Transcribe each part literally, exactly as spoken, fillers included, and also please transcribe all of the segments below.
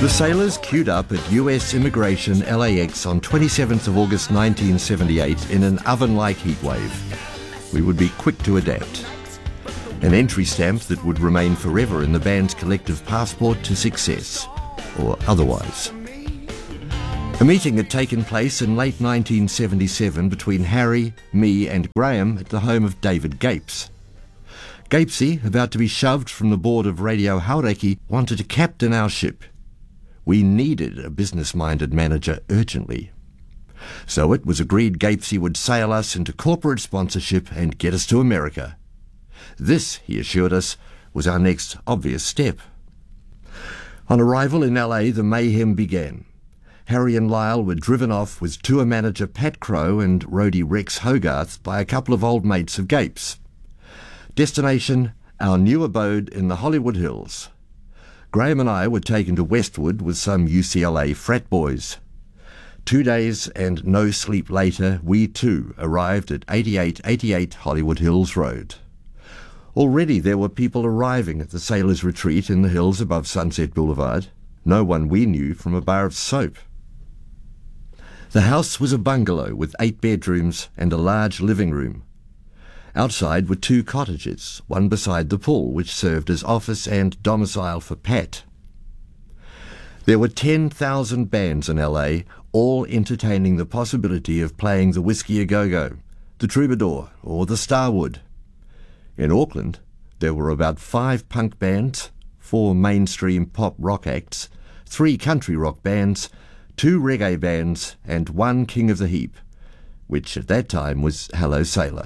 The Sailors queued up at U S Immigration L A X on twenty-seventh of August nineteen seventy-eight in an oven-like heatwave. We would be quick to adapt. An entry stamp that would remain forever in the band's collective passport to success, or otherwise. A meeting had taken place in late nineteen seventy-seven between Harry, me and Graham at the home of David Gapes. Gapesy, about to be shoved from the board of Radio Haureki, wanted to captain our ship. We needed a business-minded manager urgently. So it was agreed Gapesy would sail us into corporate sponsorship and get us to America. This, he assured us, was our next obvious step. On arrival in L A, the mayhem began. Harry and Lyle were driven off with tour manager Pat Crow and roadie Rex Hogarth by a couple of old mates of Gapes. Destination, our new abode in the Hollywood Hills. Graham and I were taken to Westwood with some U C L A frat boys. Two days and no sleep later, we too arrived at eighty-eight eighty-eight Hollywood Hills Road. Already there were people arriving at the Sailors' Retreat in the hills above Sunset Boulevard. No one we knew from a bar of soap. The house was a bungalow with eight bedrooms and a large living room. Outside were two cottages, one beside the pool, which served as office and domicile for Pat. There were ten thousand bands in L A, all entertaining the possibility of playing the Whiskey A Go-Go, the Troubadour, or the Starwood. In Auckland, there were about five punk bands, four mainstream pop rock acts, three country rock bands, two reggae bands, and one king of the heap, which at that time was Hello Sailor.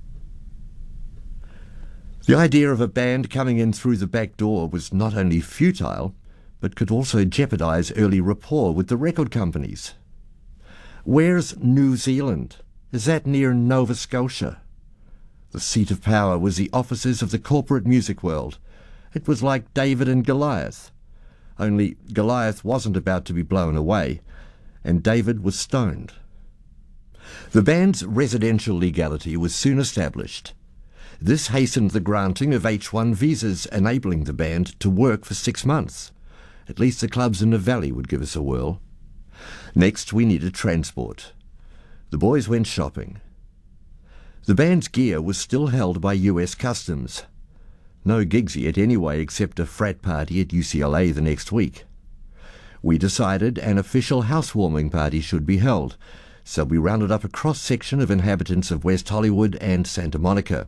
The idea of a band coming in through the back door was not only futile, but could also jeopardize early rapport with the record companies. Where's New Zealand? Is that near Nova Scotia? The seat of power was the offices of the corporate music world. It was like David and Goliath. Only Goliath wasn't about to be blown away, and David was stoned. The band's residential legality was soon established. This hastened the granting of H one visas, enabling the band to work for six months. At least the clubs in the valley would give us a whirl. Next, we needed transport. The boys went shopping. The band's gear was still held by U S Customs. No gigs yet anyway, except a frat party at U C L A the next week. We decided an official housewarming party should be held, so we rounded up a cross-section of inhabitants of West Hollywood and Santa Monica.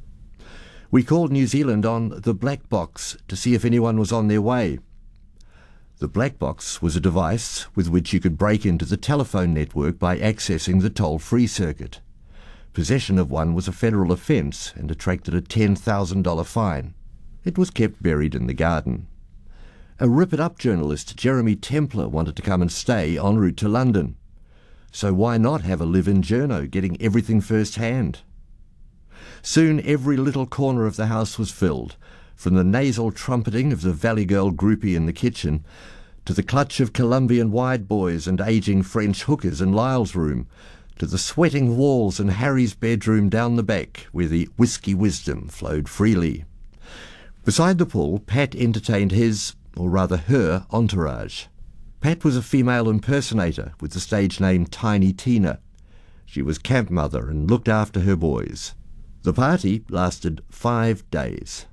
We called New Zealand on the Black Box to see if anyone was on their way. The Black Box was a device with which you could break into the telephone network by accessing the toll-free circuit. Possession of one was a federal offence and attracted a ten thousand dollars fine. It was kept buried in the garden. A rip-it-up journalist, Jeremy Templer, wanted to come and stay en route to London. So why not have a live-in journo, getting everything first-hand? Soon every little corner of the house was filled, from the nasal trumpeting of the Valley Girl groupie in the kitchen to the clutch of Colombian wide boys and aging French hookers in Lyle's room, to the sweating walls in Harry's bedroom down the back, where the whiskey wisdom flowed freely. Beside the pool, Pat entertained his, or rather her, entourage. Pat was a female impersonator with the stage name Tiny Tina. She was camp mother and looked after her boys. The party lasted five days.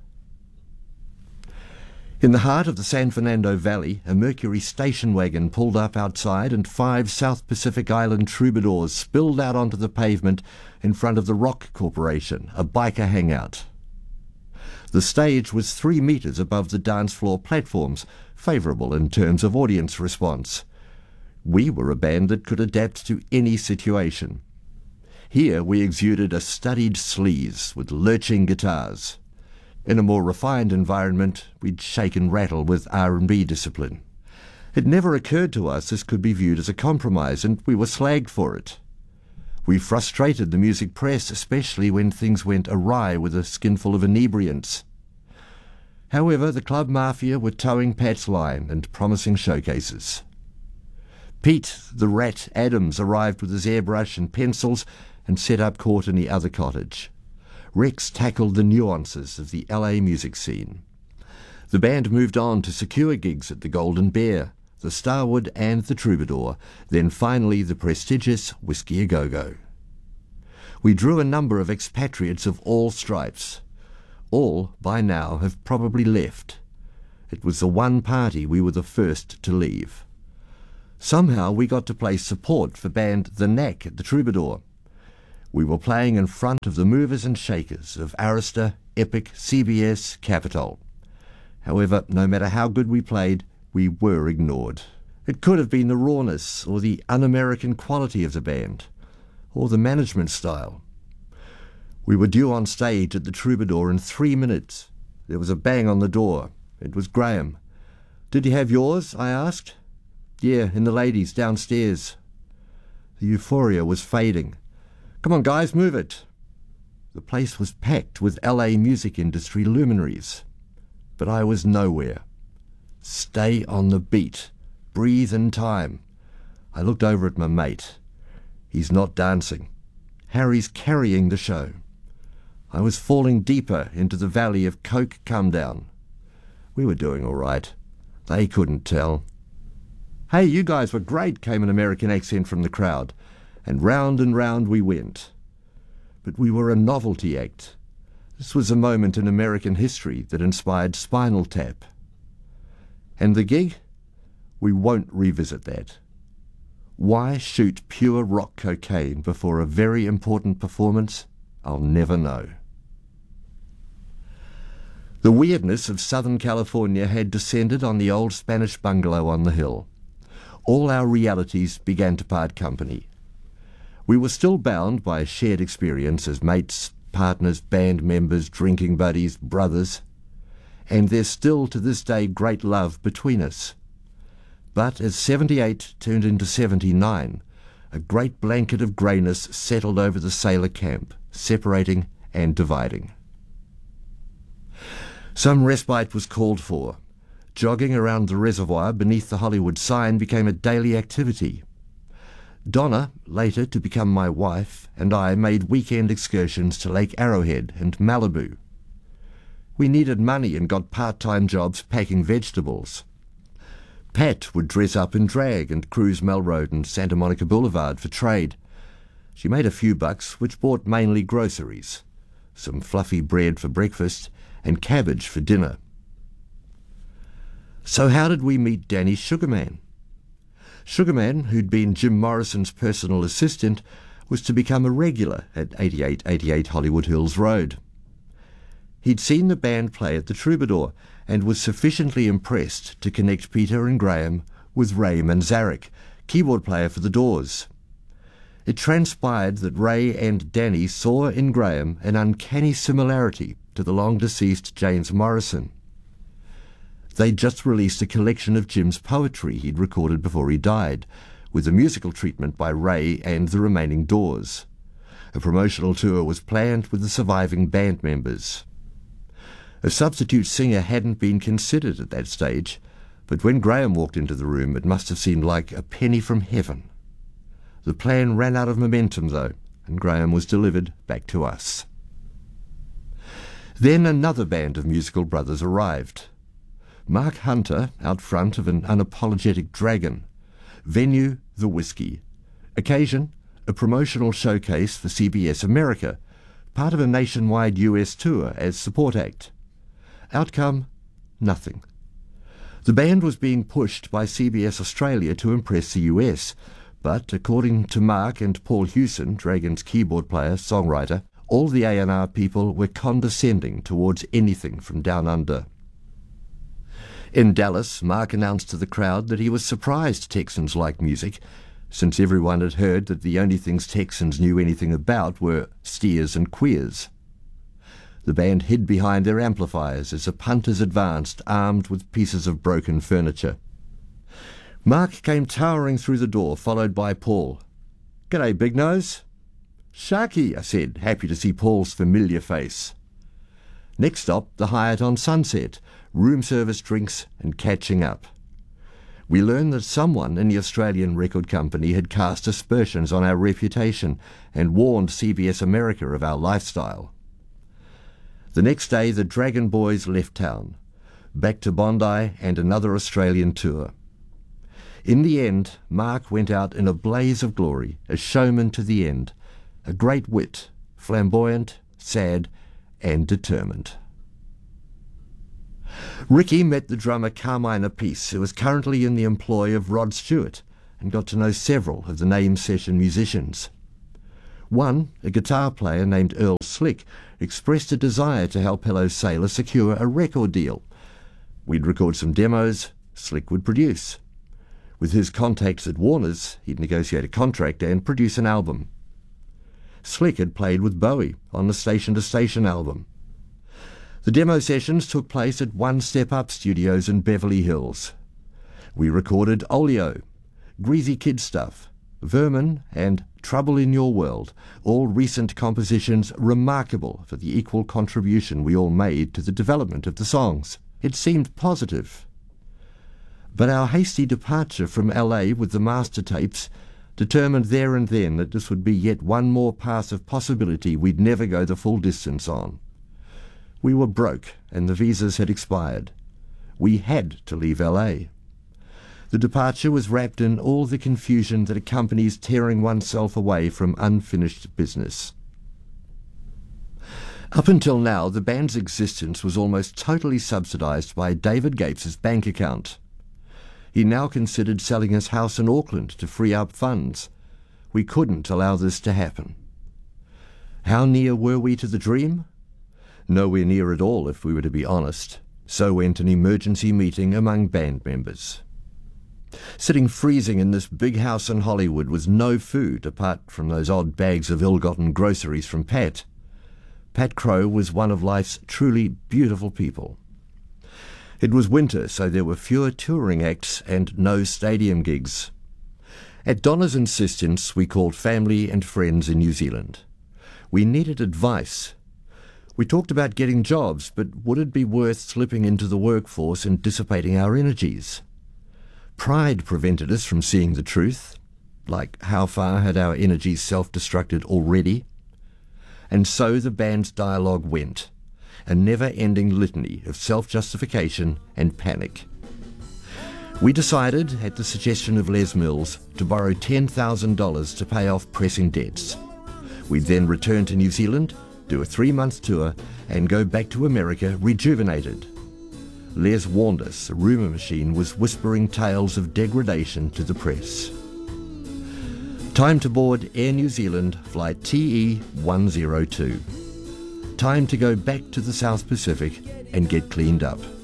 In the heart of the San Fernando Valley, a Mercury station wagon pulled up outside and five South Pacific Island troubadours spilled out onto the pavement in front of the Rock Corporation, a biker hangout. The stage was three metres above the dance floor platforms, favourable in terms of audience response. We were a band that could adapt to any situation. Here we exuded a studied sleaze with lurching guitars. In a more refined environment, we'd shake and rattle with R and B discipline. It never occurred to us this could be viewed as a compromise, and we were slagged for it. We frustrated the music press, especially when things went awry with a skinful of inebriants. However, the club mafia were towing Pat's line and promising showcases. Pete, the Rat Adams, arrived with his airbrush and pencils and set up court in the other cottage. Rex tackled the nuances of the L A music scene. The band moved on to secure gigs at the Golden Bear, the Starwood and the Troubadour, then finally the prestigious Whisky A Go Go. We drew a number of expatriates of all stripes. All, by now, have probably left. It was the one party we were the first to leave. Somehow we got to play support for band The Knack at the Troubadour. We were playing in front of the movers and shakers of Arista, Epic, C B S, Capitol. However, no matter how good we played, we were ignored. It could have been the rawness or the un-American quality of the band, or the management style. We were due on stage at the Troubadour in three minutes. There was a bang on the door. It was Graham. "Did you have yours?" I asked. "Yeah, in the ladies, downstairs." The euphoria was fading. "Come on, guys, move it." The place was packed with L A music industry luminaries. But I was nowhere. Stay on the beat. Breathe in time. I looked over at my mate. He's not dancing. Harry's carrying the show. I was falling deeper into the valley of Coke Come Down. We were doing all right. They couldn't tell. "Hey, you guys were great," came an American accent from the crowd, and round and round we went. But we were a novelty act. This was a moment in American history that inspired Spinal Tap. And the gig? We won't revisit that. Why shoot pure rock cocaine before a very important performance? I'll never know. The weirdness of Southern California had descended on the old Spanish bungalow on the hill. All our realities began to part company. We were still bound by a shared experience as mates, partners, band members, drinking buddies, brothers, and there's still to this day great love between us. But as seventy-eight turned into seventy-nine, a great blanket of greyness settled over the sailor camp, separating and dividing. Some respite was called for. Jogging around the reservoir beneath the Hollywood sign became a daily activity. Donna, later to become my wife, and I made weekend excursions to Lake Arrowhead and Malibu. We needed money and got part-time jobs packing vegetables. Pat would dress up in drag and cruise Melrose and Santa Monica Boulevard for trade. She made a few bucks, which bought mainly groceries, some fluffy bread for breakfast and cabbage for dinner. So how did we meet Danny Sugarman? Sugarman, who'd been Jim Morrison's personal assistant, was to become a regular at eighty-eight eighty-eight Hollywood Hills Road. He'd seen the band play at the Troubadour and was sufficiently impressed to connect Peter and Graham with Ray Manzarek, keyboard player for The Doors. It transpired that Ray and Danny saw in Graham an uncanny similarity to the long-deceased James Morrison. They'd just released a collection of Jim's poetry he'd recorded before he died, with a musical treatment by Ray and the remaining Doors. A promotional tour was planned with the surviving band members. A substitute singer hadn't been considered at that stage, but when Graham walked into the room it must have seemed like a penny from heaven. The plan ran out of momentum, though, and Graham was delivered back to us. Then another band of musical brothers arrived. Mark Hunter out front of an unapologetic dragon. Venue, the Whiskey. Occasion, a promotional showcase for C B S America, part of a nationwide U S tour as support act. Outcome, nothing. The band was being pushed by C B S Australia to impress the U S, but according to Mark and Paul Hewson, Dragon's keyboard player, songwriter, all the A and R people were condescending towards anything from down under. In Dallas, Mark announced to the crowd that he was surprised Texans liked music, since everyone had heard that the only things Texans knew anything about were steers and queers. The band hid behind their amplifiers as the punters advanced, armed with pieces of broken furniture. Mark came towering through the door, followed by Paul. "G'day, Big Nose." "Sharky," I said, happy to see Paul's familiar face. Next stop, the Hyatt on Sunset, room service, drinks, and catching up. We learned that someone in the Australian record company had cast aspersions on our reputation and warned C B S America of our lifestyle. The next day, the Dragon Boys left town, back to Bondi and another Australian tour. In the end, Mark went out in a blaze of glory, a showman to the end, a great wit, flamboyant, sad, and determined. Ricky met the drummer Carmine Appice, who was currently in the employ of Rod Stewart, and got to know several of the name session musicians. One, a guitar player named Earl Slick, expressed a desire to help Hello Sailor secure a record deal. We'd record some demos, Slick would produce. With his contacts at Warner's, he'd negotiate a contract and produce an album. Slick had played with Bowie on the Station to Station album. The demo sessions took place at One Step Up Studios in Beverly Hills. We recorded Oleo, Greasy Kid Stuff, Vermin, and Trouble in Your World, all recent compositions remarkable for the equal contribution we all made to the development of the songs. It seemed positive. But our hasty departure from L A with the master tapes determined there and then that this would be yet one more path of possibility we'd never go the full distance on. We were broke, and the visas had expired. We had to leave L A. The departure was wrapped in all the confusion that accompanies tearing oneself away from unfinished business. Up until now, the band's existence was almost totally subsidized by David Gates's bank account. He now considered selling his house in Auckland to free up funds. We couldn't allow this to happen. How near were we to the dream? Nowhere near at all, if we were to be honest. So went an emergency meeting among band members. Sitting freezing in this big house in Hollywood was no food apart from those odd bags of ill-gotten groceries from Pat. Pat Crow was one of life's truly beautiful people. It was winter, so there were fewer touring acts and no stadium gigs. At Donna's insistence, we called family and friends in New Zealand. We needed advice. We talked about getting jobs, but would it be worth slipping into the workforce and dissipating our energies? Pride prevented us from seeing the truth, like how far had our energies self-destructed already? And so the band's dialogue went, a never-ending litany of self-justification and panic. We decided, at the suggestion of Les Mills, to borrow ten thousand dollars to pay off pressing debts. We'd then return to New Zealand, do a three-month tour, and go back to America rejuvenated. Les warned us the rumour machine was whispering tales of degradation to the press. Time to board Air New Zealand flight T E one oh two. Time to go back to the South Pacific and get cleaned up.